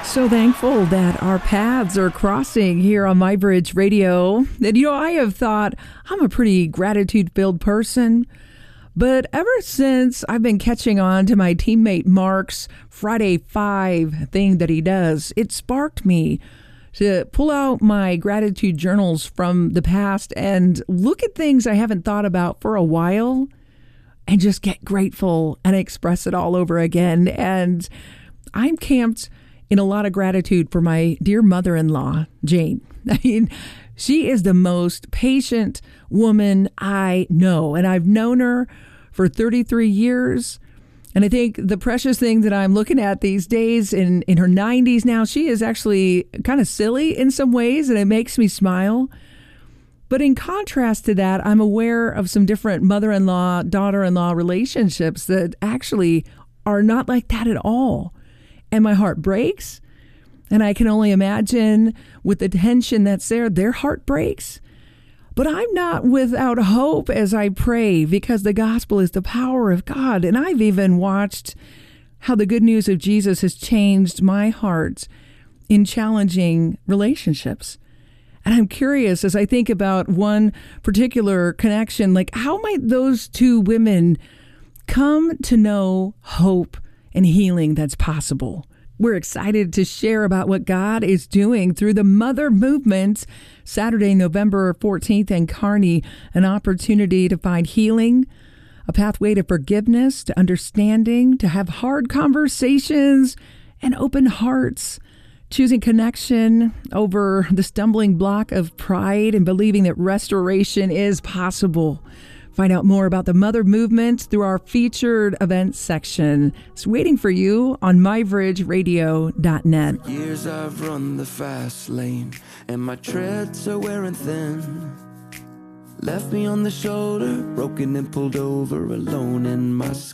So thankful that our paths are crossing here on MyBridge Radio. And I have thought I'm a pretty gratitude-filled person, but ever since I've been catching on to my teammate Mark's Friday 5 thing that he does, it sparked me to pull out my gratitude journals from the past and look at things I haven't thought about for a while and just get grateful and express it all over again. And I'm camped in a lot of gratitude for my dear mother-in-law, Jane. I mean, she is the most patient woman I know, and I've known her for 33 years. And I think the precious thing that I'm looking at these days in her 90s now, she is actually kind of silly in some ways, and it makes me smile. But in contrast to that, I'm aware of some different mother-in-law, daughter-in-law relationships that actually are not like that at all. And my heart breaks. And I can only imagine with the tension that's there, their heart breaks. But I'm not without hope as I pray, because the gospel is the power of God. And I've even watched how the good news of Jesus has changed my heart in challenging relationships. And I'm curious as I think about one particular connection, like how might those two women come to know hope and healing that's possible? We're excited to share about what God is doing through the Mother Movement, Saturday, November 14th in Kearney, an opportunity to find healing, a pathway to forgiveness, to understanding, to have hard conversations and open hearts, choosing connection over the stumbling block of pride and believing that restoration is possible. Find out more about the Mother Movement through our featured events section. It's waiting for you on mybridgeradio.net. Years I've run the fast lane, and my treads are wearing thin. Left me on the shoulder, broken and pulled over, alone in my